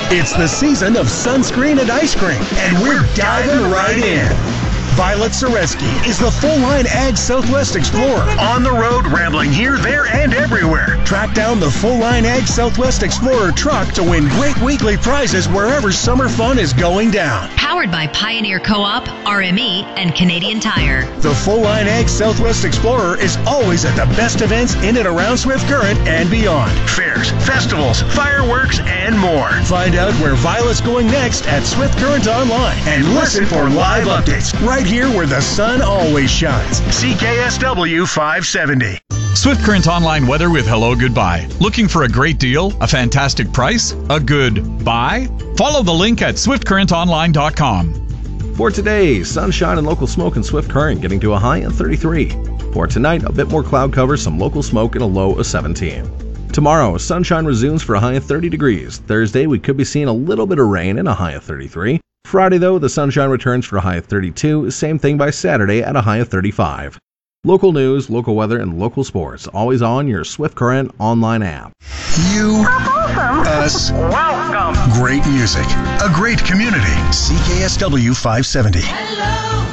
It's the season of sunscreen and ice cream, and we're diving right in. Violet Soreski is the full-line Ag Southwest Explorer. On the road, rambling here, there, and everywhere. Track down the full-line Ag Southwest Explorer truck to win great weekly prizes wherever summer fun is going down. Powered by Pioneer Co-op, RME, and Canadian Tire. The full-line Ag Southwest Explorer is always at the best events in and around Swift Current and beyond. Fairs, festivals, fireworks, and more. Find out where Violet's going next at Swift Current Online and listen for live updates right here where the sun always shines. CKSW 570. Swift Current Online weather with hello goodbye. Looking for a great deal, a fantastic price, a good buy? Follow the link at swiftcurrentonline.com. For today, sunshine and local smoke in Swift Current getting to a high of 33. For tonight, a bit more cloud cover, some local smoke and a low of 17. Tomorrow, sunshine resumes for a high of 30 degrees. Thursday, we could be seeing a little bit of rain and a high of 33. Friday, though, the sunshine returns for a high of 32. Same thing by Saturday at a high of 35. Local news, local weather, and local sports, always on your Swift Current online app. You, us, welcome. Great music, a great community. CKSW 570. Hello.